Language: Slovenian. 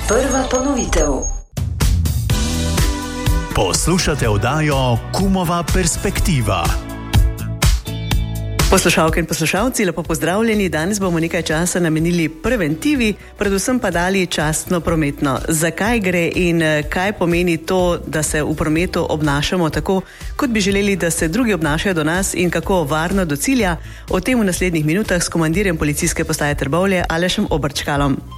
Prva ponovitev. Poslušate oddajo Kumova perspektiva. Poslušalke in poslušalci, lepo pozdravljeni. Danes bomo nekaj časa namenili preventivi, predvsem pa dali častno prometno. Zakaj gre in kaj pomeni to, da se v prometu obnašamo tako, kot bi želeli, da se drugi obnašajo do nas in kako varno do cilja? O tem v naslednjih minutah s komandirjem policijske postaje Trbovlje Alešem Obrčkalom.